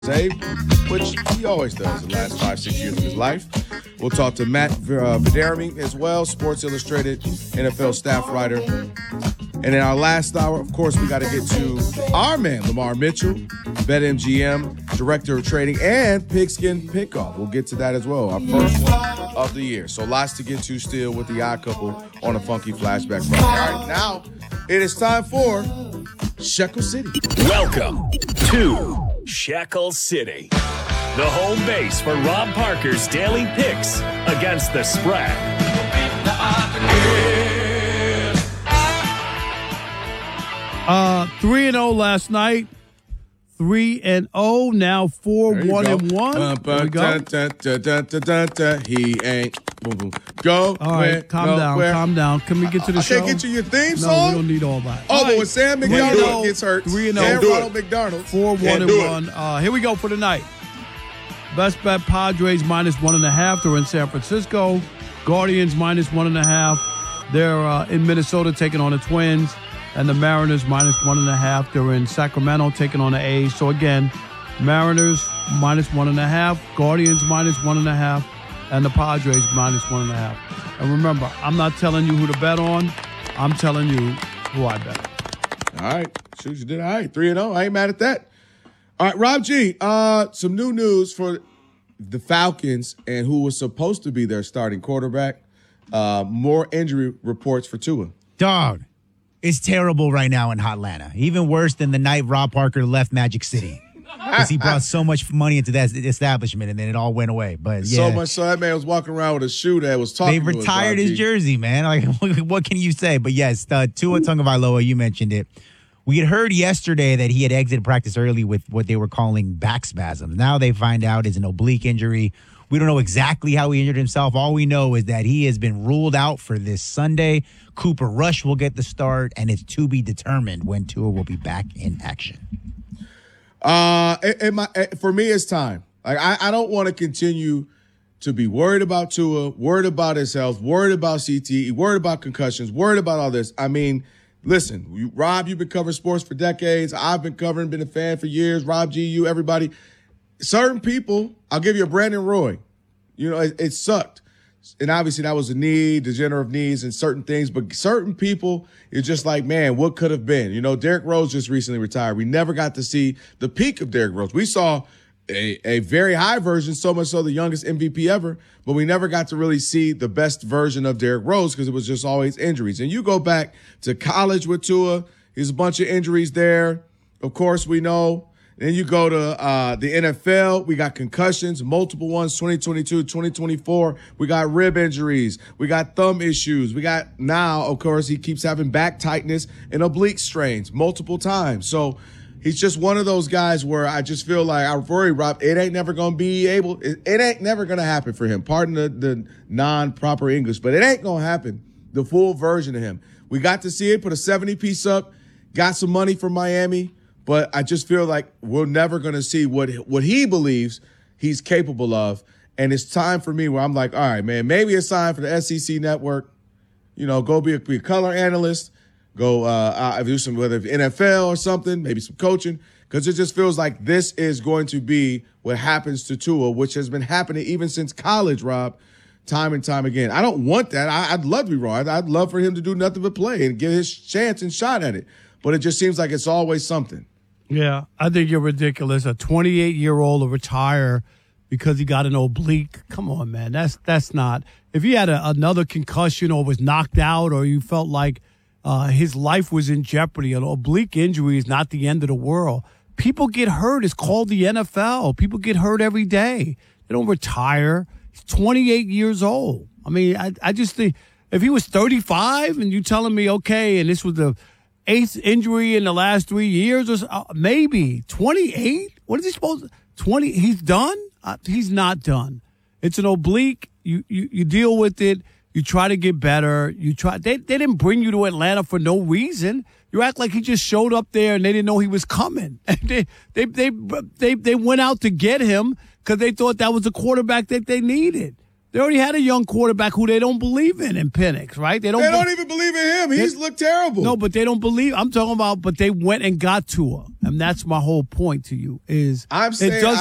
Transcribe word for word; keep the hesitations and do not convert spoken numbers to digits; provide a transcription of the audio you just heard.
saved, which he always does the last five, six years of his life. We'll talk to Matt uh, Verderame as well, Sports Illustrated, N F L staff writer. And in our last hour, of course, we got to get to our man, Lamar Mitchell, BetMGM, Director of Trading, and Pigskin Pickoff. We'll get to that as well, our first one of the year. So lots to get to still with the Odd Couple on a Funky Flashback Friday. All right, now it is time for Shekel City. Welcome to Shekel City, the home base for Rob Parker's daily picks against the spread. Uh, three and zero last night. Three and zero now. Four one go. and one. Uh, There we go. da, da, da, da, da, da, he ain't. Boom, boom. Go. All right, where, calm go, down, where. calm down. Can we get to the I show? can't get you your theme No, song. we don't need all that. Oh, All but right. when Sam Three and McDonald oh. gets hurt, Three and and oh. Ronald McDonald. Four Can't one do and it. one. Uh, here we go for tonight. Best bet: Padres minus one and a half. They're in San Francisco. Guardians minus one and a half. They're uh, in Minnesota taking on the Twins, and the Mariners minus one and a half. They're in Sacramento taking on the A's. So again, Mariners minus one and a half. Guardians minus one and a half, and the Padres minus one and a half. And remember, I'm not telling you who to bet on. I'm telling you who I bet. All right. Shoot, you did all right. three and oh. I ain't mad at that. All right, Rob G, uh, some new news for the Falcons and who was supposed to be their starting quarterback. Uh, more injury reports for Tua. Dog, it's terrible right now in Hotlanta. Even worse than the night Rob Parker left Magic City. Because he brought so much money into that establishment, and then it all went away. But yeah, So much so that man was walking around with a shoe that was talking they to us, retired Rob his G. jersey, man. Like, what can you say? But yes, uh, Tua Tagovailoa, you mentioned it. We had heard yesterday that he had exited practice early with what they were calling back spasms. Now they find out it's an oblique injury. We don't know exactly how he injured himself. All we know is that he has been ruled out for this Sunday. Cooper Rush will get the start, and it's to be determined when Tua will be back in action. Uh, it, it, my, it, for me, it's time. Like I, I don't want to continue to be worried about Tua, worried about his health, worried about C T E, worried about concussions, worried about all this. I mean, listen, you, Rob, you've been covering sports for decades. I've been covering, been a fan for years. Rob G, you, everybody. Certain people, I'll give you a Brandon Roy. You know, it, it sucked. And obviously that was a knee, degenerative knees and certain things. But certain people, it's just like, man, what could have been? You know, Derrick Rose just recently retired. We never got to see the peak of Derrick Rose. We saw a, a very high version, so much so the youngest M V P ever, but we never got to really see the best version of Derrick Rose because it was just always injuries. And you go back to college with Tua, there's a bunch of injuries there. Of course, we know. Then you go to uh, the N F L. We got concussions, multiple ones, twenty twenty-two, twenty twenty-four. We got rib injuries. We got thumb issues. We got now, of course, he keeps having back tightness and oblique strains multiple times. So he's just one of those guys where I just feel like I worry, Rob, it ain't never going to be able, it, it ain't never going to happen for him. Pardon the, the non-proper English, but it ain't going to happen. The full version of him. We got to see it, put a seventy piece up, got some money from Miami. But I just feel like we're never going to see what what he believes he's capable of. And it's time for me where I'm like, all right, man, maybe it's time for the S E C network, you know, go be a, be a color analyst, go uh, do some, whether it's N F L or something, maybe some coaching, because it just feels like this is going to be what happens to Tua, which has been happening even since college, Rob, time and time again. I don't want that. I, I'd love to be wrong. I'd, I'd love for him to do nothing but play and get his chance and shot at it. But it just seems like it's always something. Yeah, I think you're ridiculous. A twenty-eight-year-old to retire because he got an oblique. Come on, man. That's that's not. If he had a, another concussion or was knocked out or you felt like uh, his life was in jeopardy, an oblique injury is not the end of the world. People get hurt. It's called the N F L. People get hurt every day. They don't retire. He's twenty-eight years old. I mean, I, I just think if he was thirty-five and you telling me, okay, and this was the eighth injury in the last three years or so, uh, maybe twenty-eight. What is he supposed to twenty? He's done. Uh, he's not done. It's an oblique. You, you you deal with it. You try to get better. You try. They they didn't bring you to Atlanta for no reason. You act like he just showed up there and they didn't know he was coming. they they they they they went out to get him because they thought that was the quarterback that they needed. They already had a young quarterback who they don't believe in in Penix, right? They don't. They be- don't even believe in him. He's looked terrible. No, but they don't believe. I'm talking about, but they went and got Tua, and that's my whole point to you. Is I'm saying it does